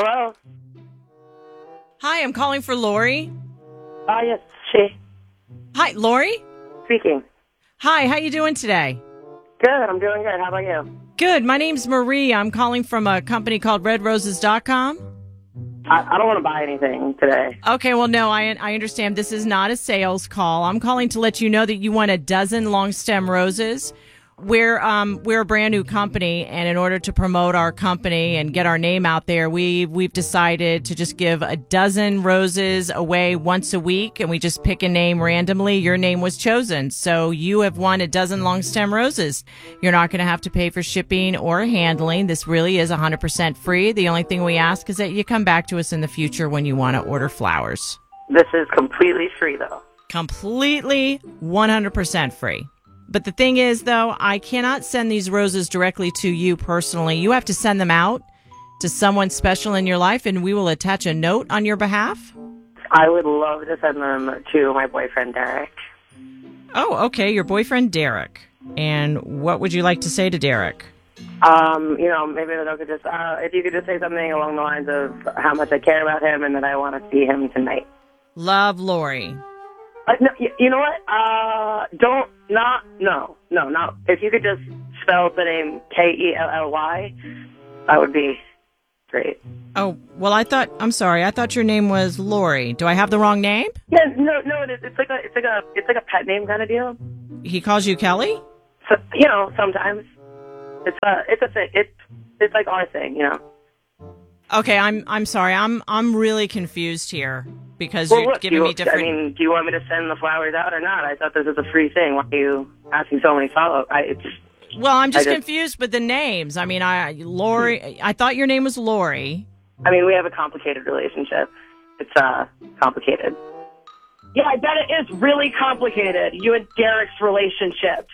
Hello? Hi, I'm calling for Lori. Yes, she. Hi, Lori? Speaking. Hi, how you doing today? Good, I'm doing good. How about you? Good. My name's Marie. I'm calling from a company called RedRoses.com. I don't want to buy anything today. Okay, well, no, I understand this is not a sales call. I'm calling to let you know that you want a dozen long stem roses. We're a brand new company, and in order to promote our company and get our name out there, we've decided to just give a dozen roses away once a week, and we just pick a name randomly. Your name was chosen, so you have won a dozen long stem roses. You're not going to have to pay for shipping or handling. This really is 100% free. The only thing we ask is that you come back to us in the future when you want to order flowers. This is completely free, though. Completely 100% free. But the thing is, though, I cannot send these roses directly to you personally. You have to send them out to someone special in your life, and we will attach a note on your behalf. I would love to send them to my boyfriend, Derek. Oh, okay, your boyfriend, Derek. And what would you like to say to Derek? Maybe that I could just, if you could just say something along the lines of how much I care about him and that I want to see him tonight. Love, Lori. No, you know what? No. If you could just spell the name Kelly, that would be great. Oh, well, I thought your name was Lori. Do I have the wrong name? Yeah, no, it's like a pet name kind of deal. He calls you Kelly? So, sometimes it's a thing. It's like our thing, Okay, I'm sorry. I'm really confused here because well, you're look, giving me different. Do you want me to send the flowers out or not? I thought this was a free thing. Why are you asking so many follow-up? Well, I'm just confused with the names. I mean, Lori. I thought your name was Lori. I mean, we have a complicated relationship. It's complicated. Yeah, I bet it is really complicated. You and Derek's relationship.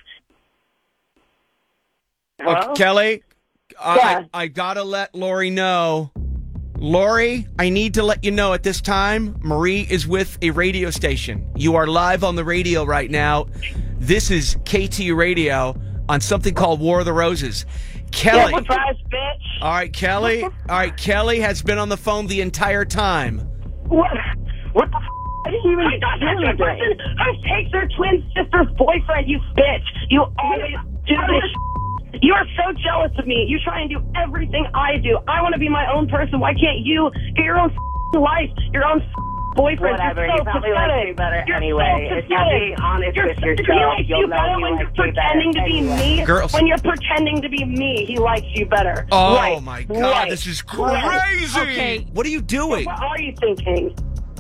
Hello? Kelly, Yeah. I gotta let Lori know. Lori, I need to let you know at this time, Marie is with a radio station. You are live on the radio right now. This is KT Radio on something called War of the Roses. Kelly. Yeah, surprise, bitch. All right, Kelly. All right, Kelly has been on the phone the entire time. What the f***? I didn't even hear anything. Who takes her twin sister's boyfriend, you bitch? You always do this. You are so jealous of me. You try and do everything I do. I want to be my own person. Why can't you get your own life, your own boyfriend? Whatever. You're so he probably likes you better anyway. If you're being honest with yourself, you'll know he likes you better. To be me. Girls. When you're pretending to be me, he likes you better. Oh, right. my God. Right. This is Right. crazy. Okay. What are you doing? What are you thinking?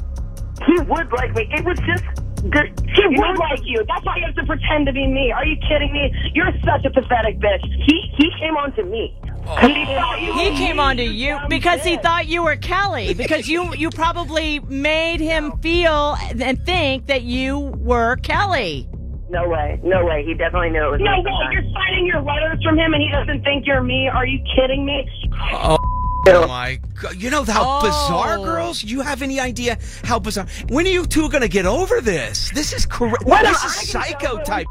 He would like me. It was just... He would like you. That's why you have to pretend to be me. Are you kidding me? You're such a pathetic bitch. He came on to me. He came on to you because he thought you were Kelly. Because you probably made him feel and think that you were Kelly. No way. He definitely knew it was me. No way. You're signing your letters from him and he doesn't think you're me. Are you kidding me? Oh my God. You know how bizarre, girls? You have any idea how bizarre? When are you two going to get over this? This is correct. This is psycho type.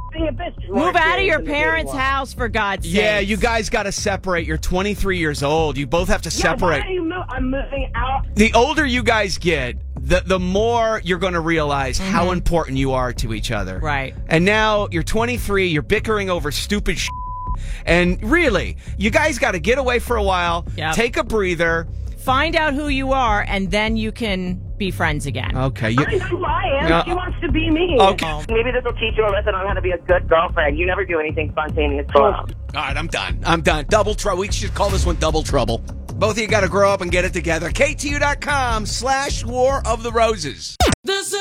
Move out of your parents' house, for God's sake. Yeah, you guys got to separate. You're 23 years old. You both have to separate. Why do you move? I'm moving out. The older you guys get, the more you're going to realize how important you are to each other. Right. And now you're 23. You're bickering over stupid shit. And really, you guys got to get away for a while, take a breather. Find out who you are, and then you can be friends again. Okay. I know who I am. She wants to be me. Okay. Maybe this will teach you a lesson on how to be a good girlfriend. You never do anything spontaneous. All right, I'm done. Double trouble. We should call this one double trouble. Both of you got to grow up and get it together. KTU.com/War of the Roses.